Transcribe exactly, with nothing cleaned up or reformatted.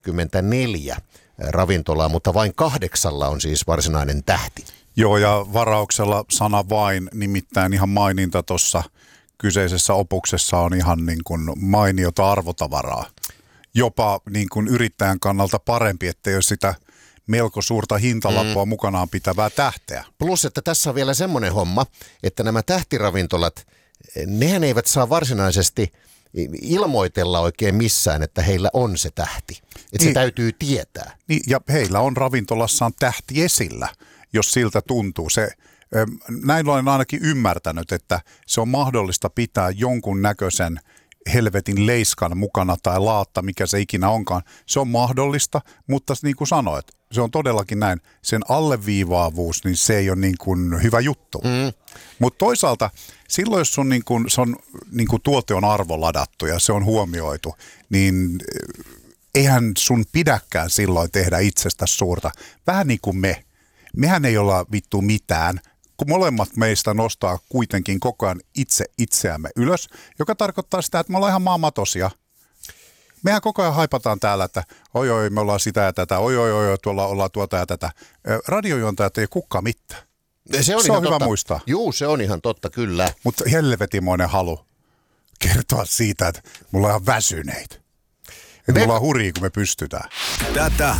kaksikymmentäneljä ravintolaa, mutta vain kahdeksalla on siis varsinainen tähti. Joo, ja varauksella sana vain, nimittäin ihan maininta tuossa kyseisessä opuksessa on ihan niin kuin mainiota arvotavaraa. Jopa niin kuin yrittäjän kannalta parempi, ettei ole sitä melko suurta hintalappua mm. mukanaan pitävää tähteä. Plus, että tässä on vielä semmoinen homma, että nämä tähtiravintolat, nehän eivät saa varsinaisesti ilmoitella oikein missään, että heillä on se tähti. Että niin, se täytyy tietää. Niin, ja heillä on ravintolassaan tähti esillä, jos siltä tuntuu. Se, näin olen ainakin ymmärtänyt, että se on mahdollista pitää jonkun näköisen helvetin leiskan mukana tai laatta, mikä se ikinä onkaan. Se on mahdollista, mutta niin kuin sanoit, se on todellakin näin. Sen alleviivaavuus, niin se ei ole niin kuin hyvä juttu. Mm. Mutta toisaalta silloin, jos sun niin kuin, se on, niin kuin tuote on arvoladattu ja se on huomioitu, niin eihän sun pidäkään silloin tehdä itsestä suurta. Vähän niin kuin me. Mehän ei olla vittu mitään, kun molemmat meistä nostaa kuitenkin koko ajan itse itseämme ylös, joka tarkoittaa sitä, että me ollaan ihan maamatosia. Mehän koko ajan haipataan täällä, että oi oi, me ollaan sitä ja tätä, oi oi oi, tuolla ollaan tuota ja tätä. Radiojuontajat ei kukaan mitään. Se on, se on hyvä totta. muistaa. Juu, se on ihan totta, kyllä. Mutta helvetimoinen halu kertoa siitä, että me ollaan ihan väsyneitä. Että me ollaan hurjia, kun me pystytään. Tätä